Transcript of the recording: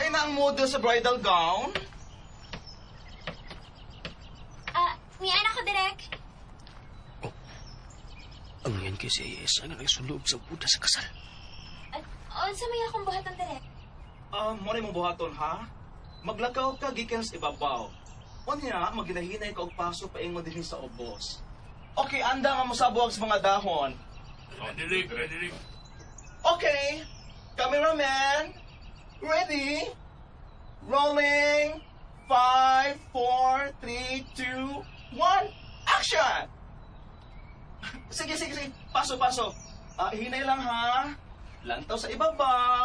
Naay na ang model sa bridal gown? Niyan ako, Direk. Ang yan kasi isa nga nagsulob sa buda sa kasal. Sa may akong buhaton, Direk. Mori mong buhaton, ha? Maglakaw ka gikan sa ibabaw. O niya, maginahinay ka og paso paingon din sa ubos. Okay, anda nga mo sabuag sa mga dahon. Ready. Okay, cameraman, ready? Rolling. 5, 4, 3, 2, 1, action! Sige. Paso. Hinay lang, ha? Lantaw sa ibabaw.